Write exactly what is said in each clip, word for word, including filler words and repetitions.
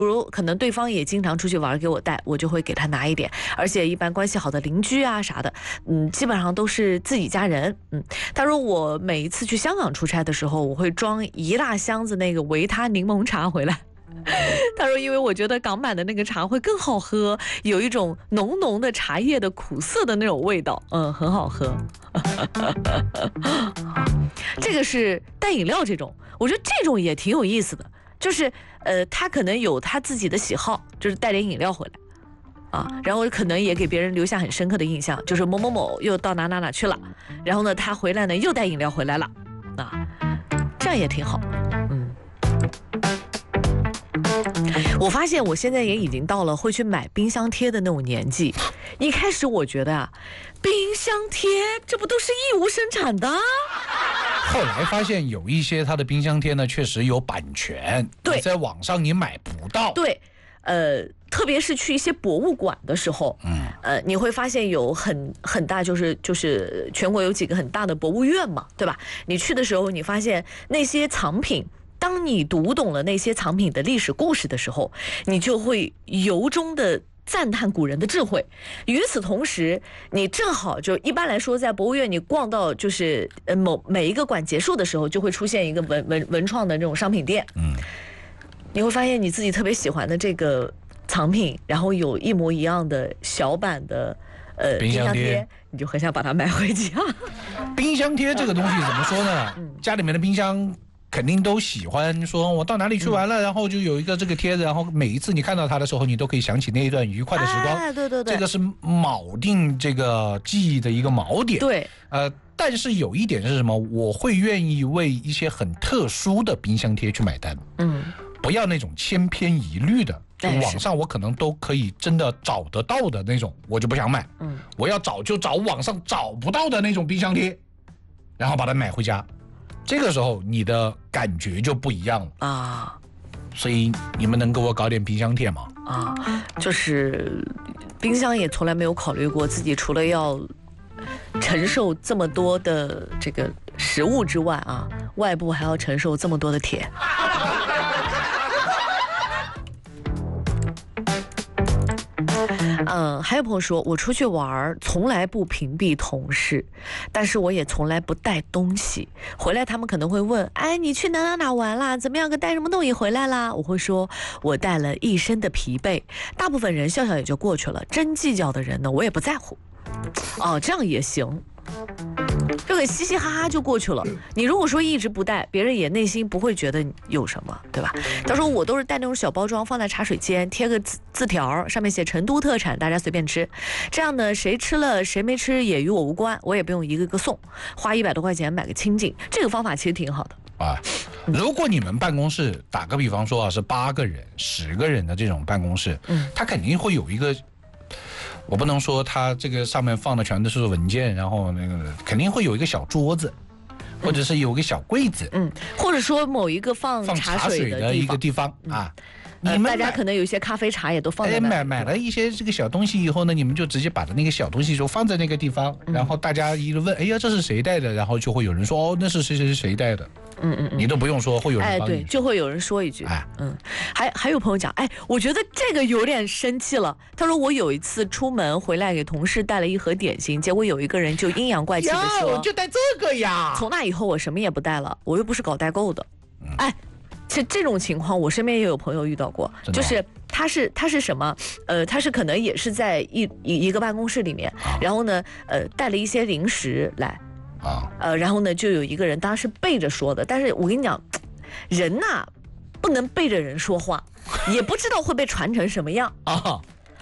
比如可能对方也经常出去玩给我带，我就会给他拿一点，而且一般关系好的邻居啊啥的，嗯，基本上都是自己家人。嗯，他说我每一次去香港出差的时候，我会装一大箱子那个维他柠檬茶回来。他说因为我觉得港版的那个茶会更好喝，有一种浓浓的茶叶的苦涩的那种味道，嗯，很好喝。这个是带饮料这种，我觉得这种也挺有意思的，就是呃，他可能有他自己的喜好，就是带点饮料回来啊，然后可能也给别人留下很深刻的印象，就是某某某又到哪哪哪去了，然后呢，他回来呢又带饮料回来了，啊，这样也挺好，嗯。我发现我现在也已经到了会去买冰箱贴的那种年纪。一开始我觉得啊，冰箱贴这不都是义务生产的？ 后来发现有一些它的冰箱贴呢，确实有版权， 对， 你在网上你买不到。 对，呃，特别是去一些博物馆的时候，嗯，呃，你会发现有很很大，就是就是全国有几个很大的博物院嘛，对吧？你去的时候，你发现那些藏品。当你读懂了那些藏品的历史故事的时候，你就会由衷的赞叹古人的智慧。与此同时，你正好就一般来说，在博物院你逛到就是呃某每一个馆结束的时候，就会出现一个文文文创的那种商品店。嗯，你会发现你自己特别喜欢的这个藏品，然后有一模一样的小版的呃冰箱贴， 你就很想把它买回家。 冰箱贴这个东西怎么说呢？嗯、家里面的冰箱。肯定都喜欢说，我到哪里去玩了，嗯、然后就有一个这个贴子，然后每一次你看到它的时候，你都可以想起那一段愉快的时光。 哎，对对对， 这个是锚定这个记忆的一个锚点。 对， 呃，但是有一点是什么？我会愿意为一些很特殊的冰箱贴去买单。嗯，不要那种千篇一律的，就网上我可能都可以真的找得到的那种，我就不想买。嗯，我要找就找网上找不到的那种冰箱贴，然后把它买回家。这个时候你的感觉就不一样了啊，所以你们能给我搞点冰箱贴吗？ 啊，就是冰箱也从来没有考虑过自己除了要承受这么多的这个食物之外啊，外部还要承受这么多的铁。嗯，还有朋友说，我出去玩从来不屏蔽同事，但是我也从来不带东西回来。他们可能会问，哎，你去哪哪哪玩啦？怎么样？个带什么东西回来啦？我会说，我带了一身的疲惫。大部分人笑笑也就过去了，真计较的人呢，我也不在乎。哦，这样也行。就很嘻嘻哈哈就过去了。你如果说一直不带，别人也内心不会觉得有什么，对吧？他说我都是带那种小包装，放在茶水间，贴个字字条，上面写成都特产，大家随便吃。这样呢，谁吃了谁没吃也与我无关，我也不用一个个送，花一百多块钱买个清净。这个方法其实挺好的啊。如果你们办公室打个比方说啊，是八个人、十个人的这种办公室，嗯，他肯定会有一个。我不能说它这个上面放的全都是文件，然后那个肯定会有一个小桌子，或者是有个小柜子， 嗯，或者说某一个放茶水的一个地方啊。 你们、呃、大家可能有些咖啡茶也都放在那。 买买了一些这个小东西以后呢，你们就直接把那个小东西就放在那个地方，嗯、然后大家一问，哎呀，这是谁带的？然后就会有人说，哦，那是谁谁谁带的。嗯嗯，你都不用说，会有人帮你。 哎，对，就会有人说一句。哎，嗯，还还有朋友讲，哎，我觉得这个有点生气了。他说我有一次出门回来给同事带了一盒点心，结果有一个人就阴阳怪气的说， 我就带这个呀。 从那以后我什么也不带了，我又不是搞代购的。嗯、哎。其实这种情况我身边也有朋友遇到过，就是他是他是什么？呃，他是可能也是在一一一个办公室里面，啊、然后呢，呃，带了一些零食来，啊，呃，然后呢，就有一个人当时背着说的，但是我跟你讲，人呐、啊，不能背着人说话，也不知道会被传成什么样啊。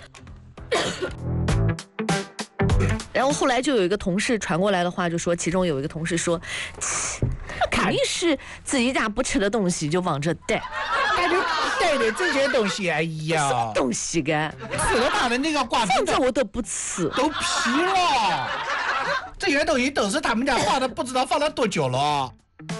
然后后来就有一个同事传过来的话，就说其中有一个同事说，肯定是自己家不吃的东西就往这带， 带着带的这些东西，哎呀， 什么东西干？ 吃了他们那个挂现在我都不吃， 都皮了。这些东西都是他们家挂的，不知道放了多久了。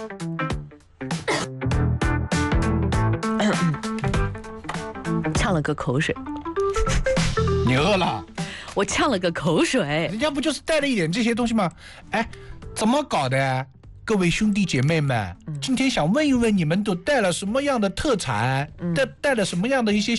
呛了个口水。 你饿了？ 我呛了个口水。 人家不就是带了一点这些东西吗？哎，怎么搞的？ 各位兄弟姐妹们，今天想问一问你们都带了什么样的特产，带带了什么样的一些